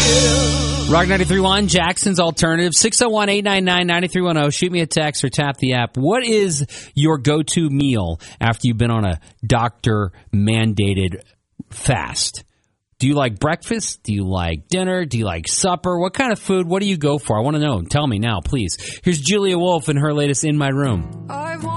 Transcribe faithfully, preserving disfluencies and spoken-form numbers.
Rock ninety-three point one, Jackson's Alternative, six oh one, eight nine nine, nine three one oh. Shoot me a text or tap the app. What is your go-to meal after you've been on a doctor-mandated fast? Do you like breakfast? Do you like dinner? Do you like supper? What kind of food? What do you go for? I want to know. Tell me now, please. Here's Julia Wolf and her latest In My Room.